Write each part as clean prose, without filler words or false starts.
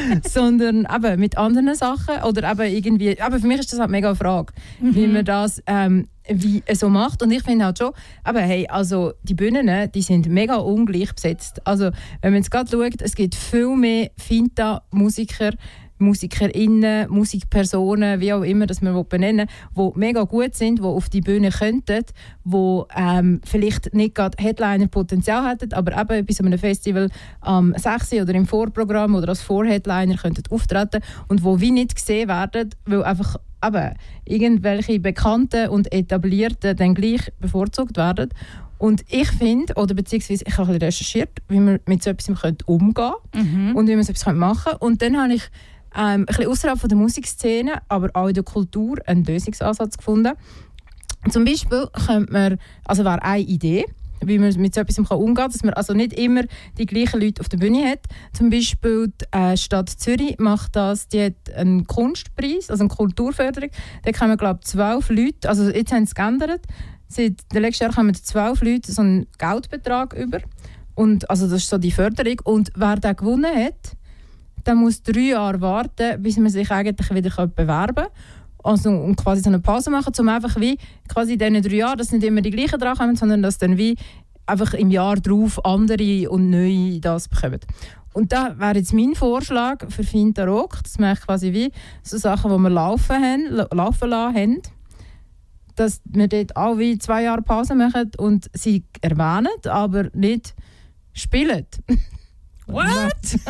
sondern eben mit anderen Sachen oder eben irgendwie, aber für mich ist das halt mega eine Frage, wie man das wie so macht. Und ich finde halt schon, aber hey, also die Bühnen, die sind mega ungleich besetzt. Also wenn man jetzt gerade schaut, es gibt viel mehr Finta-Musiker, MusikerInnen, Musikpersonen, wie auch immer das man benennen will, die mega gut sind, die auf die Bühne könnten, die vielleicht nicht gerade Headliner-Potenzial hätten, aber eben bei so einem Festival am 6. oder im Vorprogramm oder als Vorheadliner könnten auftreten und die wie nicht gesehen werden, weil einfach irgendwelche Bekannten und Etablierten dann gleich bevorzugt werden. Und ich finde, oder beziehungsweise ich habe ein bisschen recherchiert, wie man mit so etwas umgehen könnte und wie man so etwas machen könnte. Und dann habe ich ein bisschen außerhalb von der Musikszene, aber auch in der Kultur einen Lösungsansatz gefunden. Zum Beispiel könnte man, also wäre eine Idee, wie man mit so etwas umgehen kann, dass man also nicht immer die gleichen Leute auf der Bühne hat. Zum Beispiel die Stadt Zürich macht das, die hat einen Kunstpreis, also eine Kulturförderung. Da kommen, glaube ich, 12 Leute, also jetzt haben sie es geändert. Seit dem letzten Jahr kommen 12 Leute so einen Geldbetrag über. Und, also das ist so die Förderung. Und wer den gewonnen hat, der muss 3 Jahre warten, bis man sich eigentlich wieder bewerben kann. Also, und quasi so eine Pause machen, um einfach wie quasi in diesen 3 Jahren, dass nicht immer die gleichen drankommen, sondern dass dann wie einfach im Jahr darauf andere und neue das bekommen. Und da wäre jetzt mein Vorschlag für Finta Rock, dass man quasi wie so Sachen, die wir laufen lassen haben, dass wir dort auch wie 2 Jahre Pause machen und sie erwähnen, aber nicht spielen. What?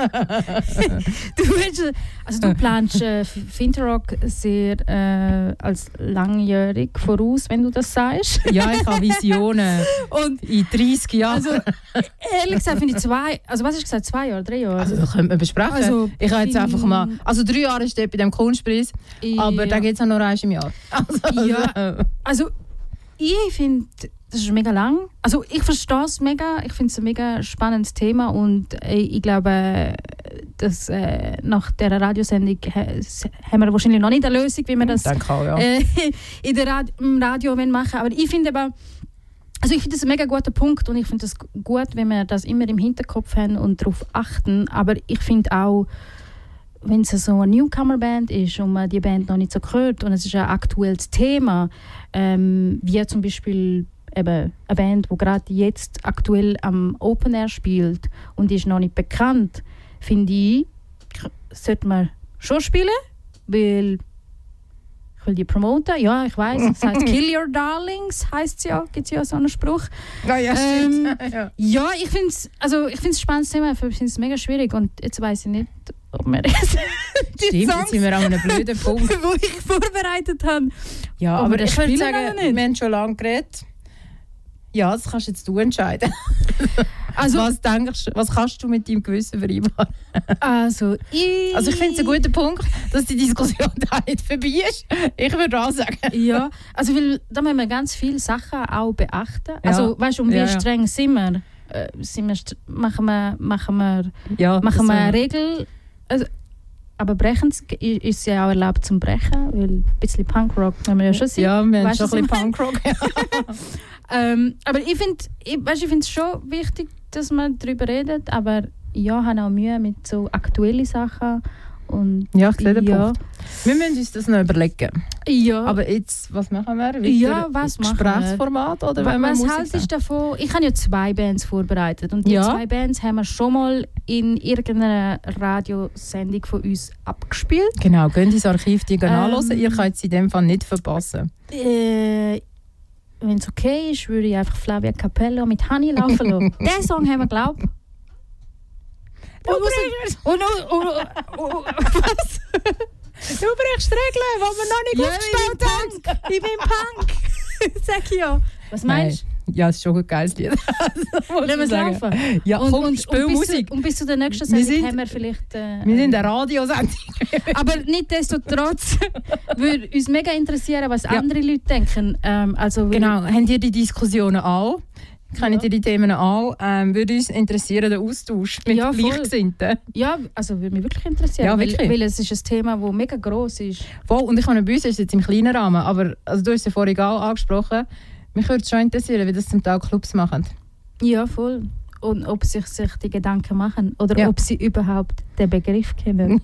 Du planst Finta Rock sehr als langjährig voraus, wenn du das sagst. Ja, ich habe Visionen. Und in 30 Jahren. Also, ehrlich gesagt finde ich 2, also was hast du gesagt, 2 Jahre, 3 Jahre? Also das könnte man besprechen. Also, ich habe jetzt einfach mal, also 3 Jahre steht bei dem Kunstpreis, aber da geht es auch nur eins im Jahr. Also ich finde, das ist mega lang. Also ich verstehe es mega. Ich finde es ein mega spannendes Thema und ich glaube, dass nach dieser Radiosendung haben wir wahrscheinlich noch nicht eine Lösung, wie wir das im Radio machen. Aber ich finde also ich finde das ein mega guter Punkt und ich finde es gut, wenn wir das immer im Hinterkopf haben und darauf achten. Aber ich finde auch, wenn es so eine Newcomer-Band ist und man die Band noch nicht so gehört und es ist ein aktuelles Thema, wie zum Beispiel eben eine Band, die gerade jetzt aktuell am Open Air spielt und die ist noch nicht bekannt, finde ich, sollte man schon spielen, weil ich will die promoten. Ja, ich weiss, es heißt Kill Your Darlings, heisst es ja, gibt es ja so einen Spruch. Ja, stimmt. Ja, ich finde es ein spannendes Thema, ich finde es mega schwierig und jetzt weiss ich nicht, ob wir jetzt die Songs, jetzt sind wir an einem blöden Punkt, wo ich vorbereitet habe. Ja, aber ich würde sagen, wir haben schon lange geredet. Ja, das kannst jetzt du entscheiden. Also, was kannst du mit deinem Gewissen vereinbaren? Also ich finde es ein guter Punkt, dass die Diskussion da nicht vorbei ist. Ich würde auch sagen. Ja, also weil da müssen wir ganz viele Sachen auch beachten. Ja. Also weißt du, wie streng sind wir? Machen wir eine Regel? Also, aber brechen ist ja auch erlaubt zum Brechen, weil ein bisschen Punkrock haben wir ja schon sein. Ja, wir haben schon ein bisschen Punkrock. Aber ich finde es schon wichtig, dass man darüber redet, aber ja, habe auch Mühe mit so aktuellen Sachen. Und ja, ich sehe den Punkt. Wir müssen uns das noch überlegen. Ja. Aber jetzt, was machen wir? Was Gesprächsformat? Oder was haltest du davon? Ich habe ja 2 Bands vorbereitet und die 2 Bands haben wir schon mal in irgendeiner Radiosendung von uns abgespielt. Genau, geht ins Archiv, die anhören. Ihr könnt sie in dem Fall nicht verpassen. Wenn es okay ist, würde ich einfach Flavia Capello mit Honey laufen lassen. Den Song haben wir, glaube ich. Was? Du brichst Regeln, die wir noch nicht aufgestellt haben. Ich bin Punk. Sag ich ja. Was meinst du? Ja, es ist schon ein geiles Lied. Lassen wir es laufen. Ja, komm, spiel Musik. Und bis zu der nächsten Sendung haben wir vielleicht... wir sind in der Radiosendung. Aber nichtsdestotrotz würde uns mega interessieren, was andere Leute denken. Genau, habt ihr die Diskussionen auch? Kennt ihr die Themen auch? Würde uns interessieren, der Austausch mit Gleichgesinnten? Ja, also würde mich wirklich interessieren, ja, wirklich. Weil es ist ein Thema, das mega gross ist. Voll, und ich meine, bei uns ist es jetzt im kleinen Rahmen, aber also, du hast es ja vorhin auch angesprochen, mich würde es schon interessieren, wie das zum Teil Clubs machen. Ja, voll. Und ob sich die Gedanken machen oder ob sie überhaupt den Begriff kennen.